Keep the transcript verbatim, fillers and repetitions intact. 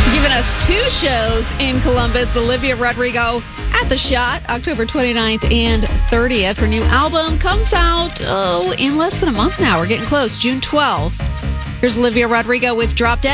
Giving us two shows in Columbus. Olivia Rodrigo at The Shot, October twenty-ninth and thirtieth. Her new album comes out, oh, in less than a month now. We're getting close, June twelfth. Here's Olivia Rodrigo with Drop Dead.